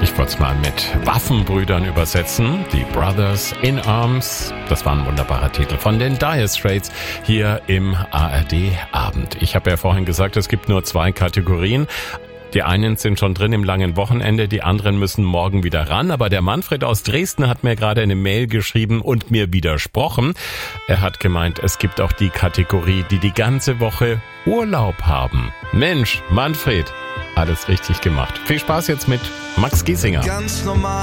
Ich wollte es mal mit Waffenbrüdern übersetzen. Die Brothers in Arms. Das war ein wunderbarer Titel von den Dire Straits hier im ARD-Abend. Ich habe ja vorhin gesagt, es gibt nur 2 Kategorien. Die einen sind schon drin im langen Wochenende, die anderen müssen morgen wieder ran. Aber der Manfred aus Dresden hat mir gerade eine Mail geschrieben und mir widersprochen. Er hat gemeint, es gibt auch die Kategorie, die ganze Woche Urlaub haben. Mensch, Manfred, alles richtig gemacht. Viel Spaß jetzt mit Max Giesinger. Ganz normal.